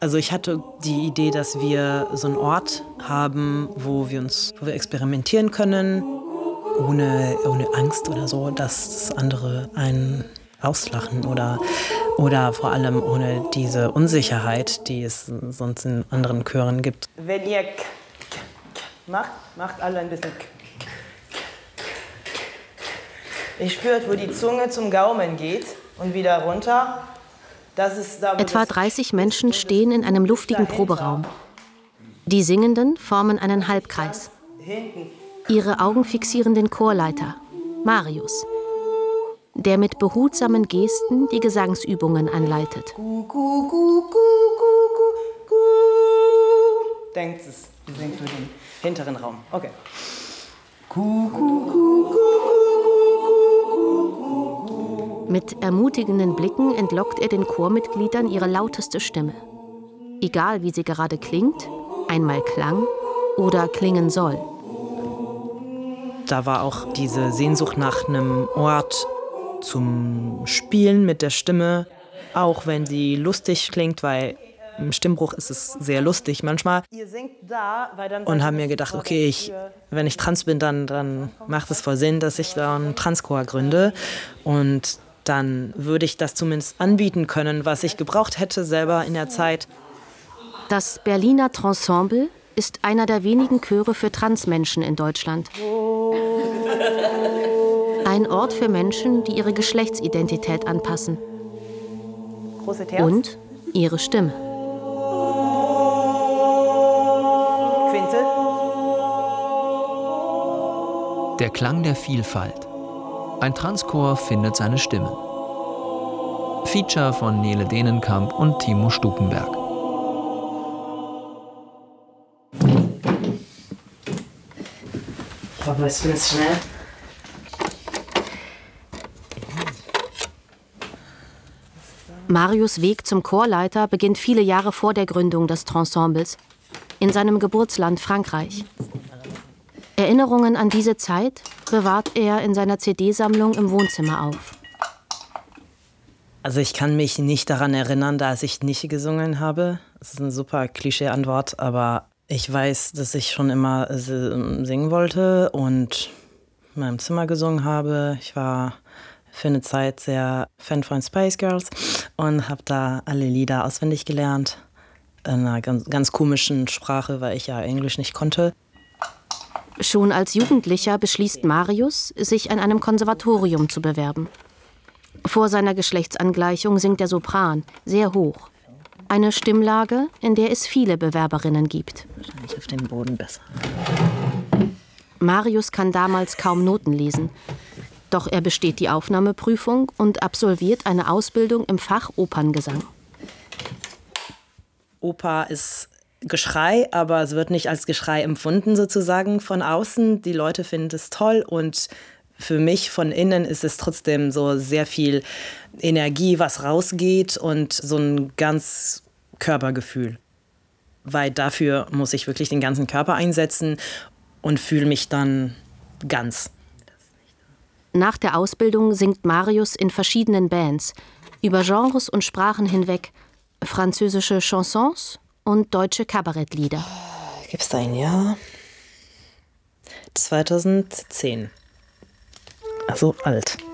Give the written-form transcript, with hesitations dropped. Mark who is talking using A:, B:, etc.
A: Also ich hatte die Idee, dass wir so einen Ort haben, wo wir experimentieren können, ohne Angst oder so, dass das andere einen auslachen oder vor allem ohne diese Unsicherheit, die es sonst in anderen Chören gibt.
B: Wenn ihr macht alle ein bisschen. Ihr spürt, wo die Zunge zum Gaumen geht und wieder runter. Das ist da,
C: Etwa 30 Menschen stehen in einem luftigen Proberaum. Die Singenden formen einen Halbkreis. Ihre Augen fixieren den Chorleiter, Marius, der mit behutsamen Gesten die Gesangsübungen anleitet.
B: Denkt es, ihr singt für den hinteren Raum. Okay.
C: Mit ermutigenden Blicken entlockt er den Chormitgliedern ihre lauteste Stimme. Egal wie sie gerade klingt, einmal klang oder klingen soll.
A: Da war auch diese Sehnsucht nach einem Ort zum Spielen mit der Stimme, auch wenn sie lustig klingt, weil im Stimmbruch ist es sehr lustig manchmal. Und haben mir gedacht, okay, wenn ich trans bin, dann macht es voll Sinn, dass ich da einen Transchor gründe. Und dann würde ich das zumindest anbieten können, was ich gebraucht hätte selber in der Zeit.
C: Das Berliner Transemble ist einer der wenigen Chöre für Transmenschen in Deutschland. Ein Ort für Menschen, die ihre Geschlechtsidentität anpassen. Und ihre Stimme.
B: Quinte.
D: Der Klang der Vielfalt. Ein Transchor findet seine Stimme. Feature von Nele Denenkamp und Timo Stukenberg.
A: Ich hoffe, es wird schnell.
C: Marius' Weg zum Chorleiter beginnt viele Jahre vor der Gründung des Transembles, in seinem Geburtsland Frankreich. Erinnerungen an diese Zeit bewahrt er in seiner CD-Sammlung im Wohnzimmer auf.
A: Also ich kann mich nicht daran erinnern, dass ich nicht gesungen habe. Das ist eine super Klischee-Antwort, aber ich weiß, dass ich schon immer singen wollte und in meinem Zimmer gesungen habe. Ich war für eine Zeit sehr Fan von Spice Girls und habe da alle Lieder auswendig gelernt. In einer ganz komischen Sprache, weil ich ja Englisch nicht konnte.
C: Schon als Jugendlicher beschließt Marius, sich an einem Konservatorium zu bewerben. Vor seiner Geschlechtsangleichung singt der Sopran, sehr hoch. Eine Stimmlage, in der es viele Bewerberinnen gibt.
A: Wahrscheinlich auf dem Boden besser.
C: Marius kann damals kaum Noten lesen. Doch er besteht die Aufnahmeprüfung und absolviert eine Ausbildung im Fach Operngesang.
A: Oper ist Geschrei, aber es wird nicht als Geschrei empfunden sozusagen von außen. Die Leute finden es toll und für mich von innen ist es trotzdem so sehr viel Energie, was rausgeht und so ein ganz Körpergefühl. Weil dafür muss ich wirklich den ganzen Körper einsetzen und fühle mich dann ganz.
C: Nach der Ausbildung singt Marius in verschiedenen Bands, über Genres und Sprachen hinweg, französische Chansons und deutsche Kabarettlieder.
A: Gibt's da ein Jahr? 2010. Also alt.